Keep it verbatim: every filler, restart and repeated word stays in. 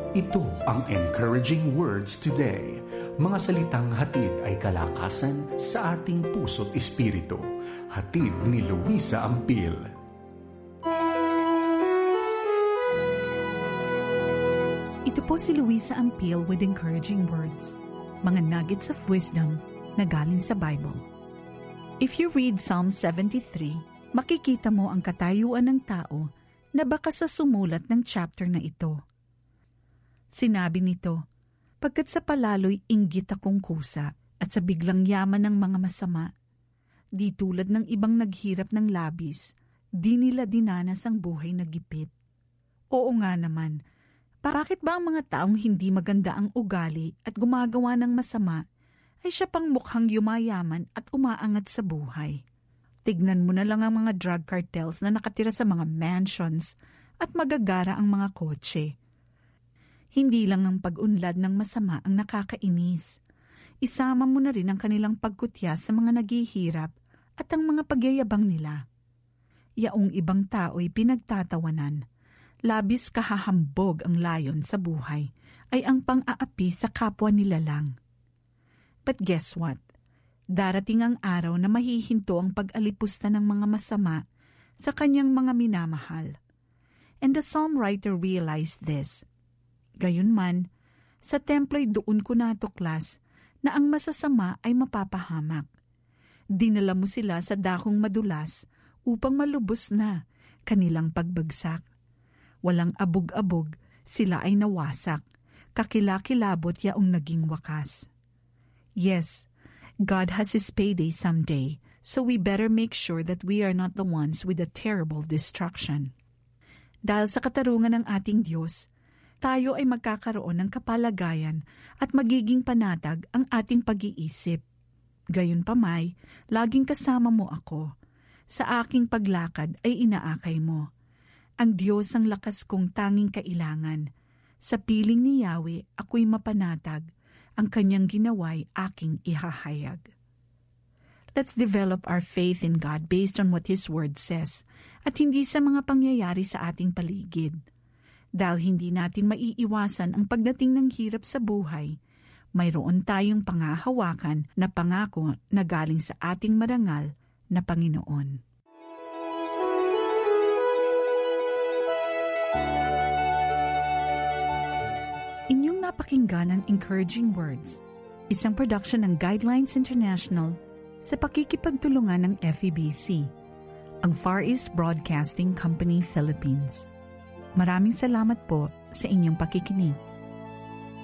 Ito ang Encouraging Words Today. Mga salitang hatid ay kalakasan sa ating puso't espiritu. Hatid ni Luisa Ampil. Ito po si Luisa Ampil with Encouraging Words. Mga nuggets of wisdom na galing sa Bible. If you read Psalm seventy-three, makikita mo ang katayuan ng tao na baka sa sumulat ng chapter na ito. Sinabi nito, pagkat sa palalo'y inggit akong kusa at sa biglang yaman ng mga masama, di tulad ng ibang naghirap ng labis, di nila dinanas ang buhay na gipit. Oo nga naman, bakit ba ang mga taong hindi maganda ang ugali at gumagawa ng masama ay siya pang mukhang yumayaman at umaangat sa buhay? Tignan mo na lang ang mga drug cartels na nakatira sa mga mansions at magagara ang mga kotse. Hindi lang ang pag-unlad ng masama ang nakakainis. Isama mo na rin ang kanilang pagkutya sa mga naghihirap at ang mga pagyayabang nila. Yaong ibang tao'y pinagtatawanan, labis kahahambog ang layon sa buhay, ay ang pang-aapi sa kapwa nila lang. But guess what? Darating ang araw na mahihinto ang pag-alipusta ng mga masama sa kanyang mga minamahal. And the psalm writer realized this. Gayunman, sa templo'y doon ko natuklas na ang masasama ay mapapahamak. Dinala mo sila sa dakong madulas upang malubos na kanilang pagbagsak. Walang abog-abog, sila ay nawasak. Kakilakilabot yaong naging wakas. Yes, God has His payday someday, so we better make sure that we are not the ones with a terrible destruction. Dahil sa katarungan ng ating Diyos, tayo ay magkakaroon ng kapalagayan at magiging panatag ang ating pag-iisip. Gayunpamay, laging kasama mo ako. Sa aking paglakad ay inaakay mo. Ang Diyos ang lakas kong tanging kailangan. Sa piling ni Yahweh, ako'y mapanatag. Ang kanyang ginawa'y aking ihahayag. Let's develop our faith in God based on what His Word says at hindi sa mga pangyayari sa ating paligid. Dahil hindi natin maiiwasan ang pagdating ng hirap sa buhay, mayroon tayong pangahawakan na pangako na galing sa ating marangal na Panginoon. Inyong napakinggan ang Encouraging Words, isang production ng Guidelines International sa pakikipagtulungan ng F E B C, ang Far East Broadcasting Company Philippines. Maraming salamat po sa inyong pakikinig.